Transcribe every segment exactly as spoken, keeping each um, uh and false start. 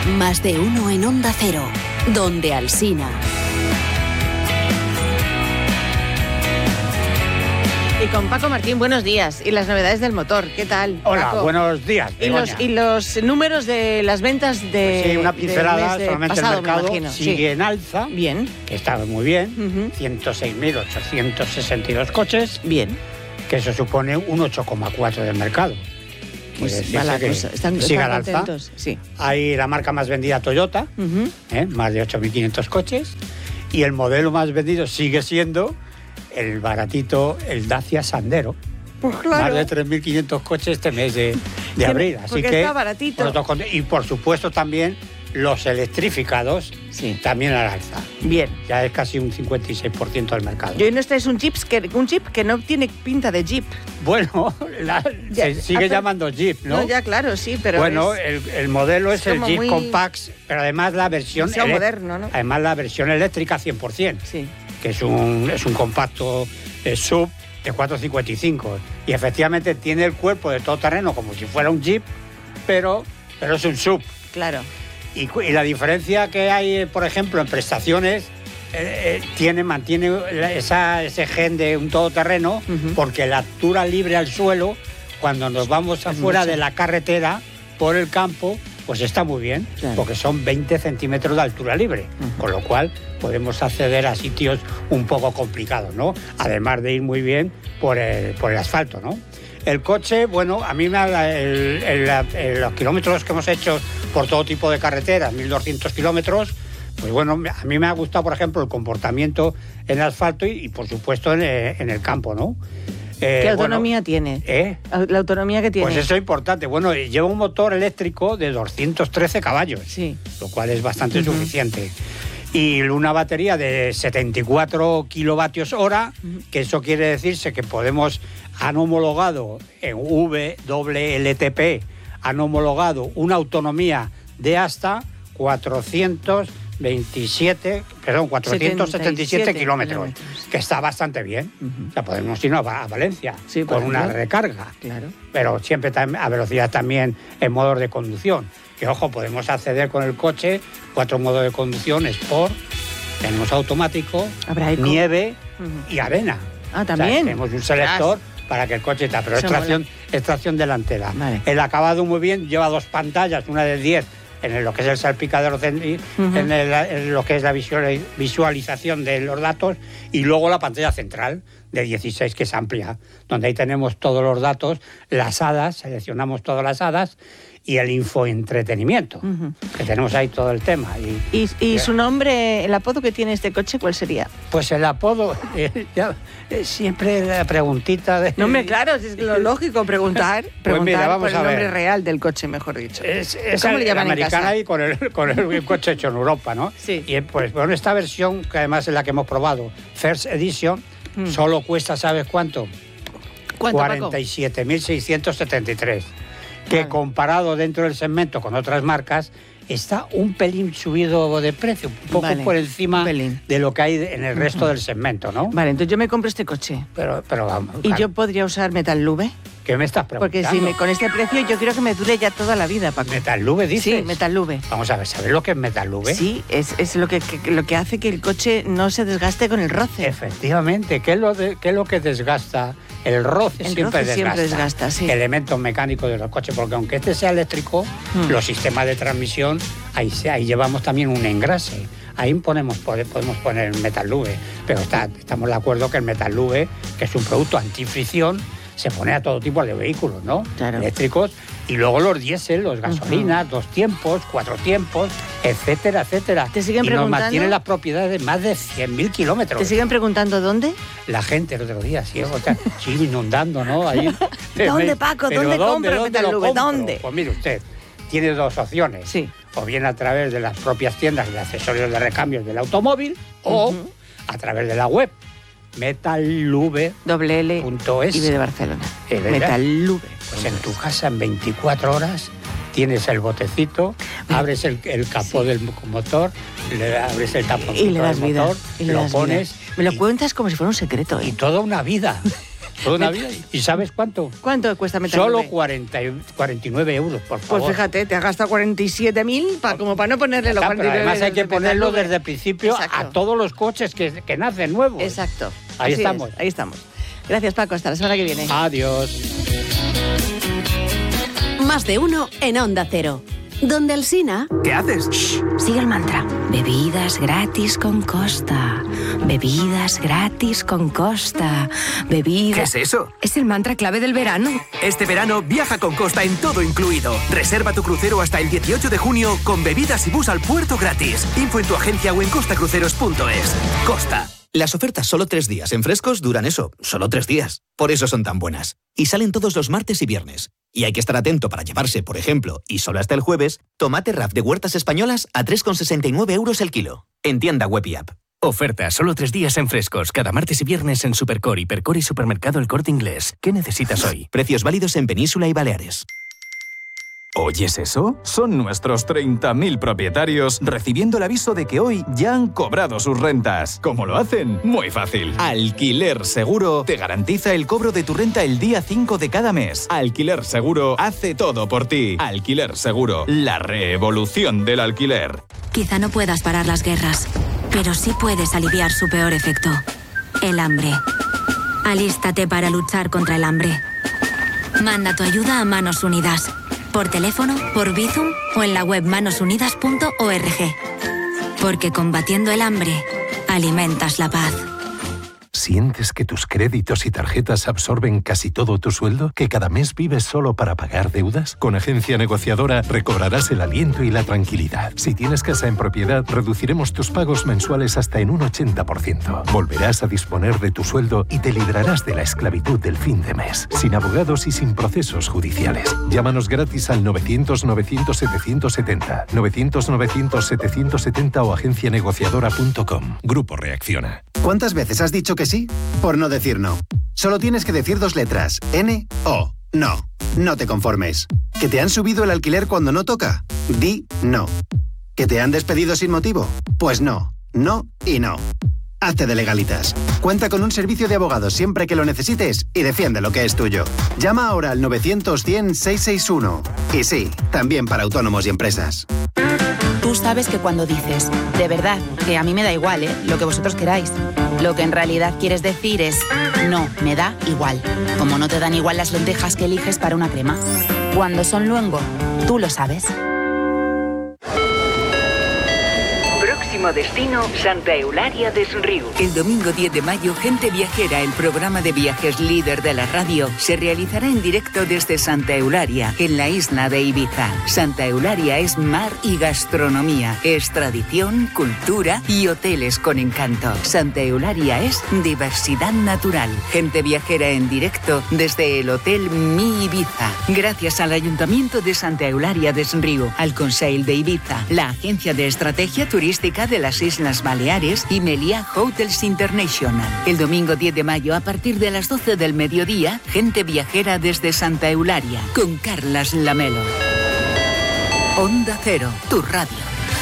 Más de uno en Onda Cero, donde Alsina. Y con Paco Martín, buenos días. Y las novedades del motor, ¿qué tal? Hola, Paco? buenos días. Y los, y los números de las ventas de. Pues sí, una pincelada, de solamente pasado, el mercado sigue sí. en alza. Bien. Que está muy bien. Uh-huh. ciento seis mil ochocientos sesenta y dos coches. Bien. Que eso supone un ocho coma cuatro del mercado. Pues va la que cosa. Están, sigue están al alza. contentos. Sí. Hay la marca más vendida, Toyota, Uh-huh. ¿eh? Más de ocho mil quinientos coches. Y el modelo más vendido sigue siendo el baratito, el Dacia Sandero. Pues claro. Más de tres mil quinientos coches este mes de, de abril. Así porque que está baratito. Por y por supuesto también los electrificados, sí, también al alza. Bien. Ya es casi un cincuenta y seis por ciento del mercado. Y hoy nos traes un Jeep que, un Jeep que no tiene pinta de Jeep. Bueno, la, ya, se sigue hace, llamando Jeep, ¿no? No, ya claro, sí, pero Bueno, es, el, el modelo es, es el Jeep muy... Compact, pero además la versión... ele- moderno, ¿no? Además la versión eléctrica cien por ciento. Sí. Que es un, es un compacto eh, sub de cuatro cincuenta y cinco. Y efectivamente tiene el cuerpo de todoterreno como si fuera un Jeep, pero, pero es un sub. Claro. Y, y la diferencia que hay, por ejemplo, en prestaciones, eh, eh, tiene, mantiene esa, ese gen de un todoterreno, uh-huh, porque la altura libre al suelo, cuando nos vamos afuera de la carretera, por el campo, pues está muy bien, claro, porque son veinte centímetros de altura libre, uh-huh, con lo cual podemos acceder a sitios un poco complicados, ¿no? Además de ir muy bien por el, por el asfalto, ¿no? El coche, bueno, a mí me ha, el, el, el, los kilómetros que hemos hecho por todo tipo de carreteras, mil doscientos kilómetros, pues bueno, a mí me ha gustado, por ejemplo, el comportamiento en el asfalto y, y por supuesto, en, en el campo, ¿no? Eh, ¿Qué autonomía bueno, tiene? ¿Eh? La autonomía que tiene. Pues eso es importante. Bueno, lleva un motor eléctrico de doscientos trece caballos, sí, lo cual es bastante, uh-huh, suficiente. Y una batería de setenta y cuatro kilovatios hora, uh-huh, que eso quiere decirse que podemos, han homologado en V W L T P, han homologado una autonomía de hasta cuatrocientos veintisiete, perdón, cuatrocientos setenta y siete kilómetros, kilómetros, que está bastante bien. Uh-huh. O sea, podemos irnos a Valencia, sí, con una recarga, claro, pero siempre a velocidad también en modos de conducción. Que ojo, podemos acceder con el coche, cuatro modos de conducción, Sport, tenemos automático, nieve, uh-huh, y arena. Ah, también. O sea, tenemos un selector ah, para que el coche está, pero es tracción, es tracción delantera. Vale. El acabado muy bien, lleva dos pantallas, una de diez en lo que es el salpicadero, uh-huh, en, el, en lo que es la visualización de los datos, y luego la pantalla central de dieciséis, que es amplia, donde ahí tenemos todos los datos, las hadas, seleccionamos todas las hadas, y el infoentretenimiento, uh-huh, que tenemos ahí todo el tema. ¿Y, y, y su nombre, el apodo que tiene este coche, cuál sería? Pues el apodo, eh, ya, eh, siempre la preguntita de... No, hombre, claro, es lo lógico preguntar, preguntar pues mira, vamos por el nombre ver. real del coche, mejor dicho. Es, es ¿Cómo el, le llaman el en americano casa? ahí con el, con el coche hecho en Europa, ¿no? Sí. Y pues bueno, esta versión, que además es la que hemos probado, First Edition, mm, solo cuesta, ¿sabes cuánto? ¿Cuánto, cuarenta y siete mil seiscientos setenta y tres. Que comparado dentro del segmento con otras marcas, está un pelín subido de precio, un poco vale, por encima de lo que hay en el resto, uh-huh, del segmento, ¿no? Vale, entonces yo me compro este coche. Pero, pero vamos. ¿Y claro, yo podría usar Metal-Lube? ¿Qué me estás preguntando? Porque si me, con este precio yo quiero que me dure ya toda la vida, Paco. ¿Metal-Lube dices? Sí, Metal-Lube. Vamos a ver, ¿sabes lo que es Metal-Lube? Sí, es, es lo, que, que, lo que hace que el coche no se desgaste con el roce. Efectivamente, ¿qué es lo, de, qué es lo que desgasta? El roce, el siempre, roce desgasta, siempre desgasta, sí. Elementos mecánicos de los coches, porque aunque este sea eléctrico, hmm, los sistemas de transmisión, ahí, ahí llevamos también un engrase. Ahí ponemos, podemos poner Metal-Lube, pero está, estamos de acuerdo que el Metal-Lube, que es un producto antifricción, se pone a todo tipo de vehículos, ¿no? Claro. Eléctricos, y luego los diésel, los gasolinas, uh-huh, dos tiempos, cuatro tiempos, etcétera, etcétera. ¿Te siguen y preguntando? Nos mantienen las propiedades de más de cien mil kilómetros. ¿Te siguen preguntando dónde? La gente el otro día, sí, o sea, sigue inundando, ¿no? Ahí, ¿Dónde, Paco? ¿Dónde, ¿dónde compro Metal-Lube? ¿Dónde? Pues mire usted, tiene dos opciones. Sí. O bien a través de las propias tiendas de accesorios de recambios del automóvil, uh-huh, o a través de la web. Metal-Lube punto es. Y de Barcelona. ¿Eh, Metal-Lube. Pues en tu casa en veinticuatro horas tienes el botecito, abres el, el capó, sí, del motor, le abres el tapón y le das del vida, motor, y le lo das pones... Vida. Me lo y, cuentas como si fuera un secreto, ¿eh? Y toda una vida. Una vida. ¿Y sabes cuánto? ¿Cuánto cuesta Meta Solo Nube? cuarenta, cuarenta y nueve euros, por favor. Pues fíjate, te has gastado cuarenta y siete mil pa, como para no ponerle los Está, cuarenta y nueve. además hay que de Meta ponerlo Nube. desde el principio. Exacto. A todos los coches que, que nacen nuevos. Exacto. Ahí Así estamos. Es, ahí estamos. Gracias, Paco. Hasta la semana que viene. Adiós. Más de uno en Onda Cero. Donde Alsina... ¿Qué haces? Shh, sigue el mantra. Bebidas gratis con Costa. Bebidas gratis con Costa. Bebidas... ¿Qué es eso? Es el mantra clave del verano. Este verano viaja con Costa en todo incluido. Reserva tu crucero hasta el dieciocho de junio con bebidas y bus al puerto gratis. Info en tu agencia o en costacruceros punto es. Costa. Las ofertas solo tres días en Frescos duran eso, solo tres días. Por eso son tan buenas. Y salen todos los martes y viernes. Y hay que estar atento para llevarse, por ejemplo, y solo hasta el jueves, tomate R A F de Huertas Españolas a tres con sesenta y nueve euros el kilo. En tienda web y app. Oferta solo tres días en Frescos, cada martes y viernes en Supercore, Hipercore y Supermercado El Corte Inglés. ¿Qué necesitas hoy? Precios válidos en Península y Baleares. ¿Oyes eso? Son nuestros treinta mil propietarios recibiendo el aviso de que hoy ya han cobrado sus rentas. ¿Cómo lo hacen? Muy fácil. Alquiler Seguro te garantiza el cobro de tu renta el día cinco de cada mes. Alquiler Seguro hace todo por ti. Alquiler Seguro, la revolución del alquiler. Quizá no puedas parar las guerras, pero sí puedes aliviar su peor efecto, el hambre. Alístate para luchar contra el hambre. Manda tu ayuda a Manos Unidas. Por teléfono, por Bizum o en la web manos unidas punto org. Porque combatiendo el hambre, alimentas la paz. ¿Sientes que tus créditos y tarjetas absorben casi todo tu sueldo? ¿Que cada mes vives solo para pagar deudas? Con Agencia Negociadora recobrarás el aliento y la tranquilidad. Si tienes casa en propiedad, reduciremos tus pagos mensuales hasta en un ochenta por ciento. Volverás a disponer de tu sueldo y te librarás de la esclavitud del fin de mes. Sin abogados y sin procesos judiciales. Llámanos gratis al novecientos novecientos setecientos setenta, novecientos novecientos setecientos setenta o agencia negociadora punto com. Grupo Reacciona. ¿Cuántas veces has dicho que sí? Por no decir no. Solo tienes que decir dos letras. N O. No. No te conformes. ¿Que te han subido el alquiler cuando no toca? Di no. ¿Que te han despedido sin motivo? Pues no. No y no. Hazte de Legalitas. Cuenta con un servicio de abogados siempre que lo necesites y defiende lo que es tuyo. Llama ahora al novecientos cien seiscientos sesenta y uno. Y sí, también para autónomos y empresas. Tú sabes que cuando dices, de verdad, que a mí me da igual, ¿eh? Lo que vosotros queráis. Lo que en realidad quieres decir es, no, me da igual. Como no te dan igual las lentejas que eliges para una crema. Cuando son luengo, tú lo sabes. Próximo destino, Santa Eulalia des Riu. El domingo diez de mayo, Gente Viajera, el programa de viajes líder de la radio, se realizará en directo desde Santa Eulalia, en la isla de Ibiza. Santa Eulalia es mar y gastronomía, es tradición, cultura y hoteles con encanto. Santa Eulalia es diversidad natural. Gente Viajera en directo desde el Hotel Mi Ibiza. Gracias al Ayuntamiento de Santa Eulalia des Riu, al Consell de Ibiza, la Agencia de Estrategia Turística de las Islas Baleares y Meliá Hotels International. El domingo diez de mayo, a partir de las doce del mediodía, Gente Viajera desde Santa Eulalia, con Carlas Lamelo. Onda Cero, tu radio.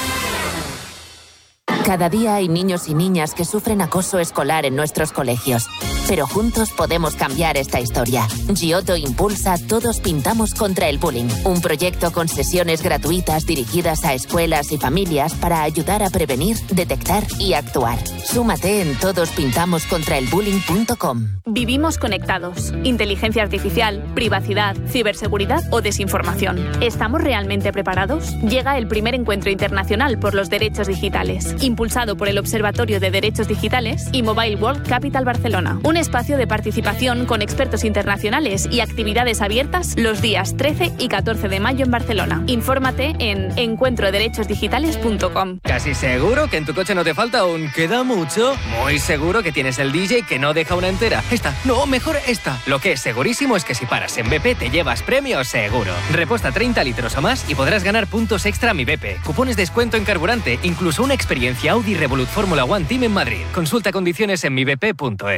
Cada día hay niños y niñas que sufren acoso escolar en nuestros colegios. Pero juntos podemos cambiar esta historia. Giotto impulsa Todos Pintamos contra el Bullying, un proyecto con sesiones gratuitas dirigidas a escuelas y familias para ayudar a prevenir, detectar y actuar. Súmate en todos pintamos contra el bullying punto com. Vivimos conectados. Inteligencia artificial, privacidad, ciberseguridad o desinformación. ¿Estamos realmente preparados? Llega el primer encuentro internacional por los derechos digitales, impulsado por el Observatorio de Derechos Digitales y Mobile World Capital Barcelona. Un espacio de participación con expertos internacionales y actividades abiertas los días trece y catorce de mayo en Barcelona. Infórmate en encuentro derechos digitales punto com. Casi seguro que en tu coche no te falta un ¿queda mucho? Muy seguro que tienes el D J que no deja una entera. Esta, no, mejor esta. Lo que es segurísimo es que si paras en B P te llevas premio seguro. Reposta treinta litros o más y podrás ganar puntos extra a Mi B P. Cupones de descuento en carburante, incluso una experiencia Audi Revolut Fórmula One Team en Madrid. Consulta condiciones en mi b p punto es.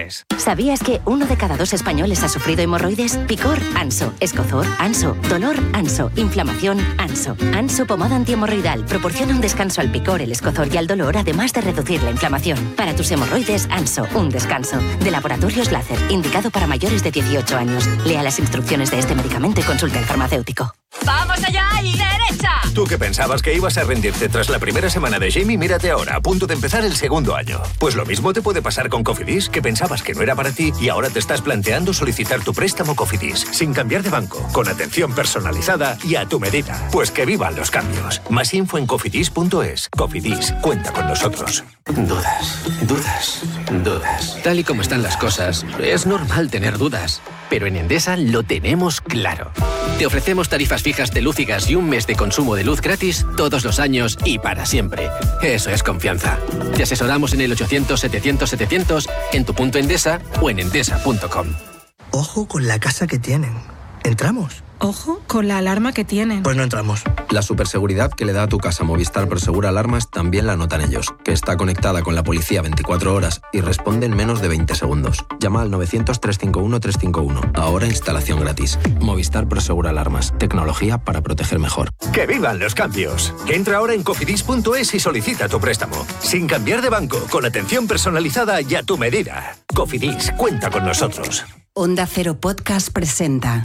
¿Sabías que uno de cada dos españoles ha sufrido hemorroides? Picor, Anso. Escozor, Anso. Dolor, Anso. Inflamación, Anso. Anso pomada antihemorroidal proporciona un descanso al picor, el escozor y al dolor, además de reducir la inflamación. Para tus hemorroides, Anso, un descanso. De Laboratorios Láser, indicado para mayores de dieciocho años. Lea las instrucciones de este medicamento y consulte al farmacéutico. ¡Vamos allá y derecha! Tú que pensabas que ibas a rendirte tras la primera semana de Jamie, mírate ahora, a punto de empezar el segundo año. Pues lo mismo te puede pasar con Cofidis, que pensabas que no era para ti y ahora te estás planteando solicitar tu préstamo Cofidis, sin cambiar de banco, con atención personalizada y a tu medida. Pues que vivan los cambios. Más info en cofidis punto es. Cofidis, cuenta con nosotros. Dudas, dudas, dudas. Tal y como están las cosas, es normal tener dudas. Pero en Endesa lo tenemos claro. Te ofrecemos tarifas fijas de luz y gas y un mes de consumo de luz gratis todos los años y para siempre. Eso es confianza. Te asesoramos en el ochocientos setecientos setecientos, en tu punto Endesa o en endesa punto com. Ojo con la casa que tienen. ¿Entramos? Ojo con la alarma que tienen. Pues no entramos. La superseguridad que le da a tu casa Movistar Prosegura Alarmas también la notan ellos, que está conectada con la policía veinticuatro horas y responde en menos de veinte segundos. Llama al novecientos, trescientos cincuenta y uno, trescientos cincuenta y uno. Ahora instalación gratis. Movistar Prosegura Alarmas. Tecnología para proteger mejor. ¡Que vivan los cambios! Entra ahora en cofidis punto es y solicita tu préstamo. Sin cambiar de banco, con atención personalizada y a tu medida. Cofidis, cuenta con nosotros. Onda Cero Podcast presenta...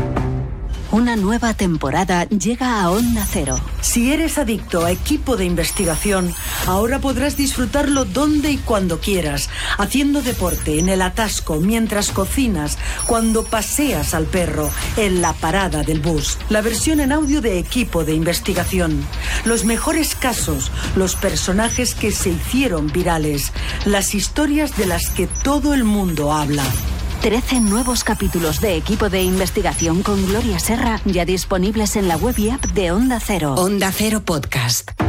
Una nueva temporada llega a Onda Cero. Si eres adicto a Equipo de Investigación, ahora podrás disfrutarlo donde y cuando quieras, haciendo deporte, en el atasco, mientras cocinas, cuando paseas al perro, en la parada del bus. La versión en audio de Equipo de Investigación. Los mejores casos, los personajes que se hicieron virales, las historias de las que todo el mundo habla. trece nuevos capítulos de Equipo de Investigación con Gloria Serra ya disponibles en la web y app de Onda Cero. Onda Cero Podcast.